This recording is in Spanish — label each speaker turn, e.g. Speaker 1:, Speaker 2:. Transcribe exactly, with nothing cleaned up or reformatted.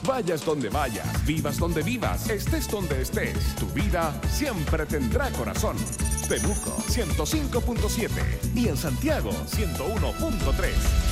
Speaker 1: Vayas donde vayas, vivas donde vivas, estés donde estés, tu vida siempre tendrá corazón. Temuco ciento cinco punto siete y en Santiago ciento uno punto tres.